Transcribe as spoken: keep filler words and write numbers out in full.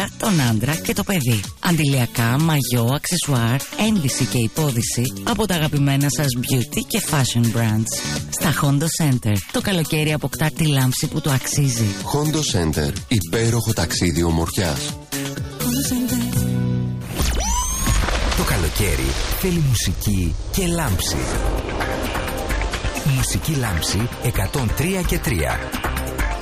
γυναίκα, τον άντρα και το παιδί. Αντιλιακά, μαγιό, αξεσουάρ, ένδυση και υπόδυση από τα αγαπημένα σας beauty και fashion brands. Στα Hondo Center, το καλοκαίρι αποκτά τη λάμψη που το αξίζει. Hondo Center, υπέροχο ταξίδι ομορφιάς. Το καλοκαίρι θέλει μουσική και λάμψη. Μουσική λάμψη εκατόν τρία και τρία.